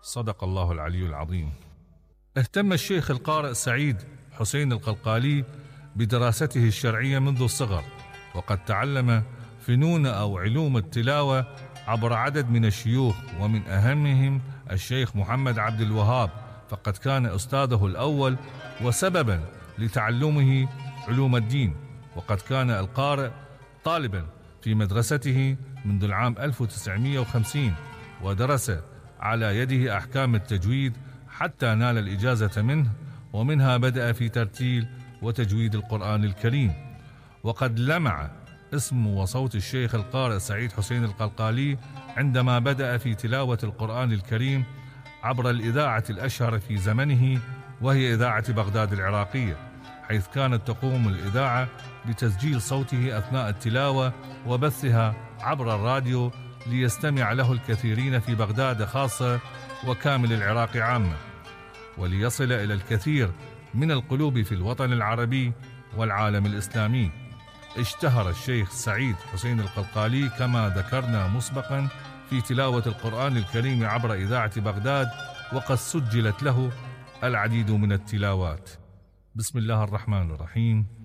صدق الله العلي العظيم. اهتم الشيخ القارئ سعيد حسين القلقالي بدراسته الشرعية منذ الصغر، وقد تعلم فنون أو علوم التلاوة عبر عدد من الشيوخ، ومن أهمهم الشيخ محمد عبد الوهاب، فقد كان أستاذه الأول وسببا لتعلمه علوم الدين. وقد كان القارئ طالبا في مدرسته منذ العام 1950، ودرس على يده أحكام التجويد حتى نال الإجازة منه، ومنها بدأ في ترتيل وتجويد القرآن الكريم. وقد لمع اسم وصوت الشيخ القارئ سعيد حسين القلقالي عندما بدأ في تلاوة القرآن الكريم عبر الإذاعة الأشهر في زمنه، وهي إذاعة بغداد العراقية، حيث كانت تقوم الإذاعة بتسجيل صوته أثناء التلاوة وبثها عبر الراديو ليستمع له الكثيرين في بغداد خاصة وكامل العراق عامة، وليصل إلى الكثير من القلوب في الوطن العربي والعالم الإسلامي. اشتهر الشيخ سعيد حسين القلقالي كما ذكرنا مسبقا في تلاوة القرآن الكريم عبر إذاعة بغداد، وقد سجلت له العديد من التلاوات. بسم الله الرحمن الرحيم.